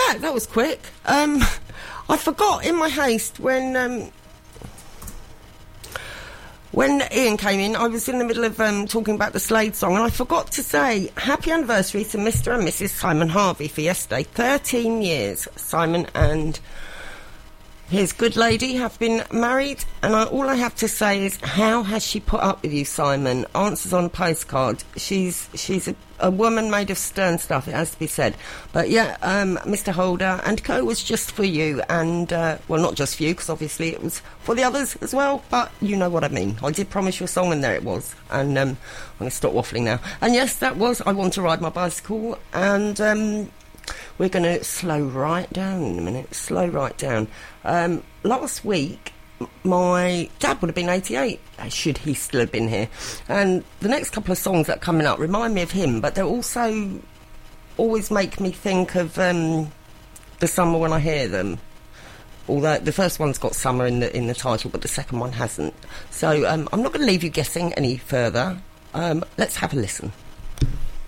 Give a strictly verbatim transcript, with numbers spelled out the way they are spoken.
right, that was quick. Um, I forgot in my haste when um, when Ian came in, I was in the middle of um, talking about the Slade song, and I forgot to say happy anniversary to Mister and Missus Simon Harvey for yesterday. thirteen years, Simon and his good lady have been married, and I, all I have to say is, how has she put up with you, Simon? Answers on a postcard. She's she's a, a woman made of stern stuff, it has to be said. But yeah, um, Mister Holder and co was just for you, and, uh, well, not just for you, because obviously it was for the others as well, but you know what I mean. I did promise you a song, and there it was. And um, I'm going to stop waffling now. And yes, that was I Want to Ride My Bicycle, and um, we're going to slow right down in a minute, slow right down. Um, last week, my dad would have been eighty-eight, should he still have been here. And the next couple of songs that are coming up remind me of him, but they also always make me think of um, the summer when I hear them. Although the first one's got summer in the in the title, but the second one hasn't. So um, I'm not going to leave you guessing any further. Um, let's have a listen.